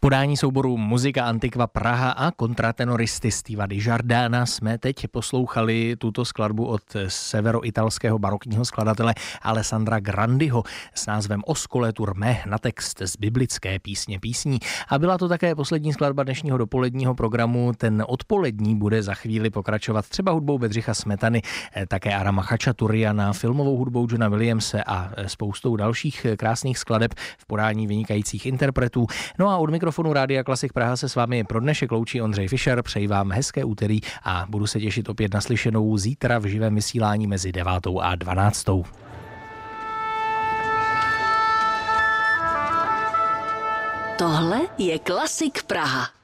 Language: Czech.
podání souboru Muzika Antiqua Praha a kontratenoristy Steva Desjardins jsme teď poslouchali tuto skladbu od severoitalského barokního skladatele Alessandra Grandiho s názvem Oscoletur me na text z biblické písně písní. A byla to také poslední skladba dnešního dopoledního programu. Ten odpolední bude za chvíli pokračovat třeba hudbou Bedřicha Smetany, také Arama Chačaturiana, filmovou hudbou Johna Williamse a spoustou dalších krásných skladeb v podání vynikajících interpretů. No a od mikrofonu Rádia Klasik Praha se s vámi pro dnešek loučí Ondřej Fischer. Přeji vám hezké úterý a budu se těšit opět na slyšenou zítra v živém vysílání mezi 9. a 12. Tohle je Klasik Praha.